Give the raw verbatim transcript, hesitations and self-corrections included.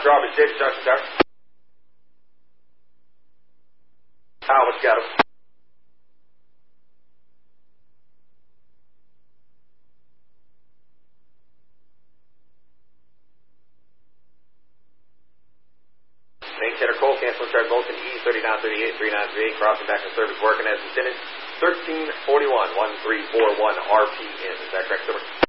Drawbridge, David Junction car. Albert got him. Maintainer Cole, cancel charge Bolton, E thirty-nine thirty-eight, thirty-nine thirty-eight, crossing back to service, working as intended. thirteen forty-one, one three four one R P M. Is that correct, sir?